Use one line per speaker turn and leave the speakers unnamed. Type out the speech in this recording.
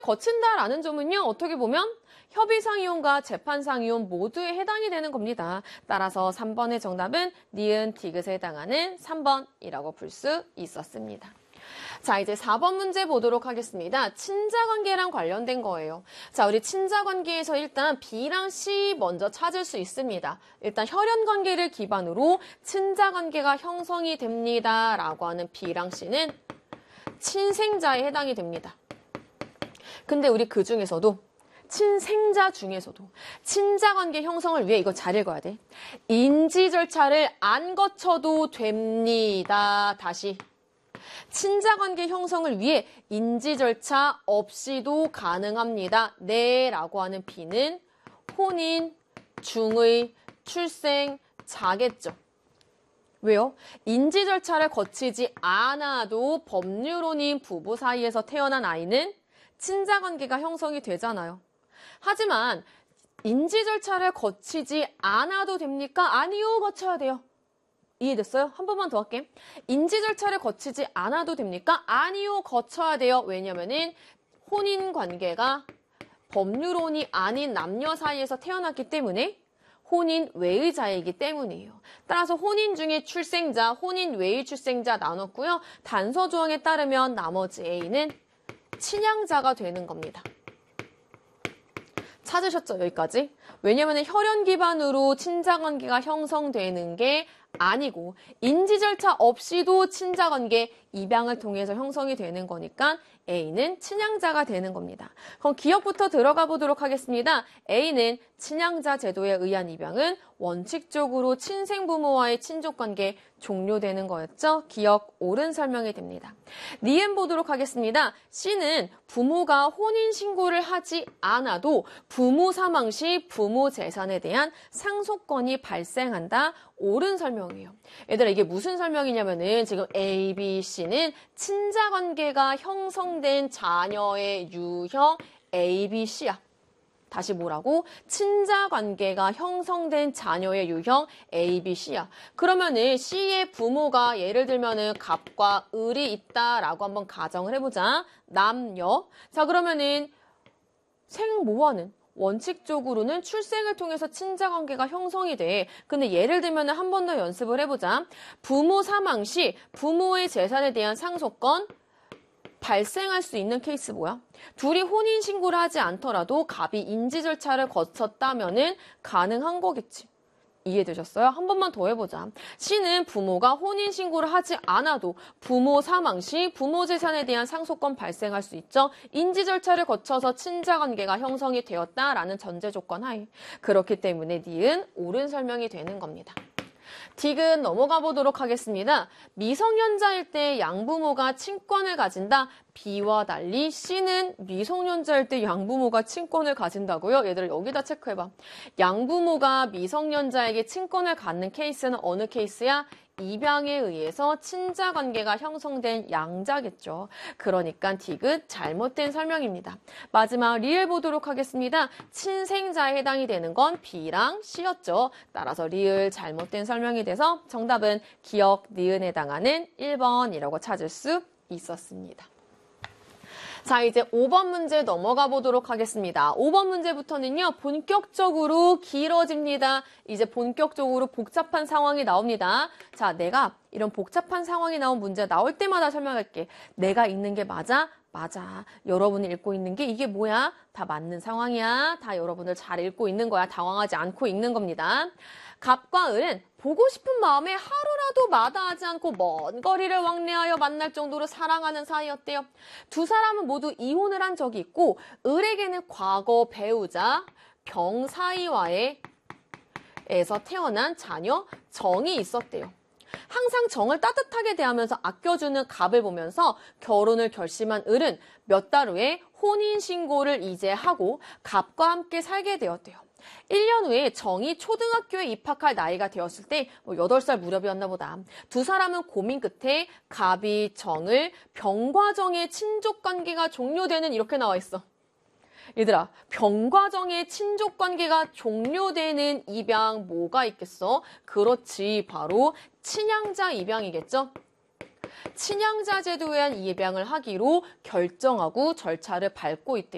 거친다라는 점은요, 어떻게 보면 협의상이온과 재판상이온 모두에 해당이 되는 겁니다. 따라서 3번의 정답은 니은 디귿에 해당하는 3번이라고 볼 수 있었습니다. 자, 이제 4번 문제 보도록 하겠습니다. 친자관계랑 관련된 거예요. 자, 우리 친자관계에서 일단 B랑 C 먼저 찾을 수 있습니다. 일단 혈연관계를 기반으로 친자관계가 형성이 됩니다. 라고 하는 B랑 C는 친생자에 해당이 됩니다. 근데 우리 그 중에서도 친생자 중에서도 친자관계 형성을 위해 이거 잘 읽어야 돼. 인지 절차를 안 거쳐도 됩니다. 다시. 친자관계 형성을 위해 인지 절차 없이도 가능합니다. 네 라고 하는 B는 혼인, 중의, 출생, 자겠죠. 왜요? 인지 절차를 거치지 않아도 법률혼인 부부 사이에서 태어난 아이는 친자관계가 형성이 되잖아요. 하지만 인지 절차를 거치지 않아도 됩니까? 아니요, 거쳐야 돼요. 이해됐어요? 한 번만 더 할게. 인지 절차를 거치지 않아도 됩니까? 아니요, 거쳐야 돼요. 왜냐면은 혼인 관계가 법률혼이 아닌 남녀 사이에서 태어났기 때문에 혼인 외의 자이기 때문이에요. 따라서 혼인 중에 출생자, 혼인 외의 출생자 나눴고요. 단서 조항에 따르면 나머지 A는 친양자가 되는 겁니다. 찾으셨죠? 여기까지? 왜냐면 혈연 기반으로 친자관계가 형성되는 게 아니고 인지 절차 없이도 친자관계 입양을 통해서 형성이 되는 거니까 A는 친양자가 되는 겁니다. 그럼 기억부터 들어가 보도록 하겠습니다. A는 친양자 제도에 의한 입양은 원칙적으로 친생부모와의 친족관계 종료되는 거였죠. 기억 옳은 설명이 됩니다. 니은 보도록 하겠습니다. C는 부모가 혼인신고를 하지 않아도 부모 사망 시 부모 재산에 대한 상속권이 발생한다. 옳은 설명이에요. 얘들아 이게 무슨 설명이냐면은 지금 A, B, C는 친자관계가 형성된 자녀의 유형 A, B, C야. 다시 뭐라고? 친자관계가 형성된 자녀의 유형 A, B, C야. 그러면은 C의 부모가 예를 들면은 갑과 을이 있다라고 한번 가정을 해보자. 남녀. 자 그러면은 생모와는 원칙적으로는 출생을 통해서 친자관계가 형성이 돼. 근데 예를 들면 한 번 더 연습을 해보자. 부모 사망 시 부모의 재산에 대한 상속권 발생할 수 있는 케이스 뭐야? 둘이 혼인신고를 하지 않더라도 갑이 인지 절차를 거쳤다면은 가능한 거겠지. 이해되셨어요? 한 번만 더 해보자. C는 부모가 혼인신고를 하지 않아도 부모 사망 시 부모 재산에 대한 상속권 발생할 수 있죠. 인지 절차를 거쳐서 친자관계가 형성이 되었다라는 전제 조건 하에. 그렇기 때문에 니은 옳은 설명이 되는 겁니다. 디귿 넘어가 보도록 하겠습니다. 미성년자일 때 양부모가 친권을 가진다. B와 달리 C는 미성년자일 때 양부모가 친권을 가진다고요? 얘들 여기다 체크해봐. 양부모가 미성년자에게 친권을 갖는 케이스는 어느 케이스야? 입양에 의해서 친자관계가 형성된 양자겠죠. 그러니까 디귿 잘못된 설명입니다. 마지막 리을 보도록 하겠습니다. 친생자에 해당이 되는 건 B랑 C였죠. 따라서 리을 잘못된 설명이 돼서 정답은 기억 니은에 해당하는 1번이라고 찾을 수 있었습니다. 자, 이제 5번 문제 넘어가 보도록 하겠습니다. 5번 문제부터는요, 본격적으로 길어집니다. 이제 본격적으로 복잡한 상황이 나옵니다. 자, 내가 이런 복잡한 상황이 나온 문제 나올 때마다 설명할게. 내가 읽는 게 맞아? 맞아. 여러분이 읽고 있는 게 이게 뭐야? 다 맞는 상황이야. 다 여러분들 잘 읽고 있는 거야. 당황하지 않고 읽는 겁니다. 갑과 을은 보고 싶은 마음에 하루라도 마다하지 않고 먼 거리를 왕래하여 만날 정도로 사랑하는 사이였대요. 두 사람은 모두 이혼을 한 적이 있고 을에게는 과거 배우자 병 사이와의 에서 태어난 자녀 정이 있었대요. 항상 정을 따뜻하게 대하면서 아껴주는 갑을 보면서 결혼을 결심한 을은 몇 달 후에 혼인신고를 이제 하고 갑과 함께 살게 되었대요. 1년 후에 정이 초등학교에 입학할 나이가 되었을 때 8살 무렵이었나 보다. 두 사람은 고민 끝에 갑이 정을 병과 정의 친족관계가 종료되는 이렇게 나와 있어. 얘들아, 병과 정의 친족관계가 종료되는 입양 뭐가 있겠어? 그렇지, 바로 친양자 입양이겠죠? 친양자 제도에 의한 입양을 하기로 결정하고 절차를 밟고 있대요.